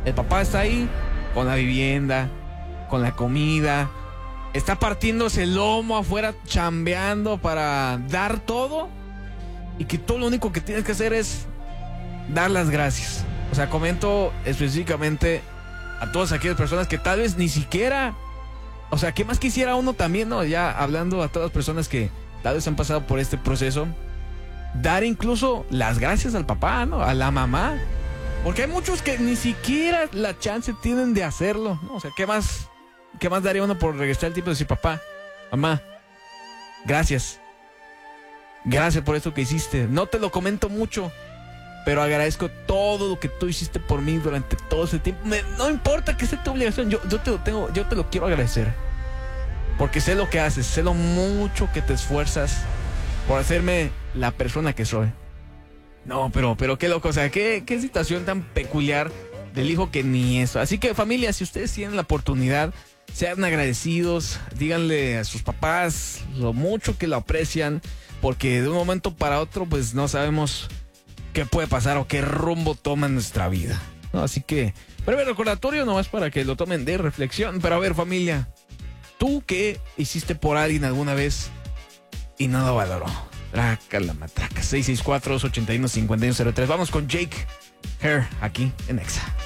El papá está ahí con la vivienda, con la comida, está partiéndose el lomo afuera, chambeando para dar todo, y que tú lo único que tienes que hacer es dar las gracias. O sea, comento específicamente a todas aquellas personas que tal vez ni siquiera, o sea, ¿qué más quisiera uno también, no? Ya hablando a todas las personas que tal vez han pasado por este proceso, dar incluso las gracias al papá, ¿no? A la mamá. Porque hay muchos que ni siquiera la chance tienen de hacerlo, ¿no? O sea, ¿qué más daría uno por regresar el tiempo y decir, papá, mamá, gracias? Gracias por esto que hiciste. No te lo comento mucho, pero agradezco todo lo que tú hiciste por mí durante todo ese tiempo. No importa que sea tu obligación, yo te lo quiero agradecer. Porque sé lo que haces, sé lo mucho que te esfuerzas por hacerme la persona que soy. No, pero qué loco, o sea, qué situación tan peculiar del hijo que ni eso. Así que, familia, si ustedes tienen la oportunidad, sean agradecidos, díganle a sus papás lo mucho que lo aprecian, porque de un momento para otro, pues no sabemos qué puede pasar o qué rumbo toma en nuestra vida, ¿no? Así que, breve recordatorio nomás para que lo tomen de reflexión. Pero a ver, familia, ¿tú qué hiciste por alguien alguna vez y no lo valoró? Traca la matraca. 664-281-5103. Vamos con Jake Hair aquí en Exa.